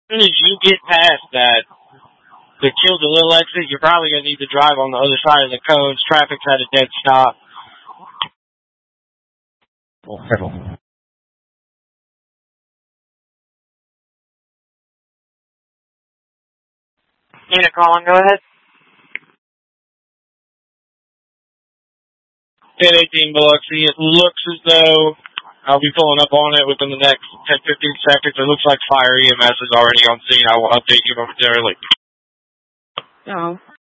As soon as you get past that, the Kill the Little exit, you're probably going to need to drive on the other side of the cones. Traffic's at a dead stop. Oh, careful. Nina calling, go ahead. 1018 Biloxi. It looks as though I'll be pulling up on it within the next 10-15 seconds. It looks like fire EMS is already on scene. I will update you momentarily. Oh.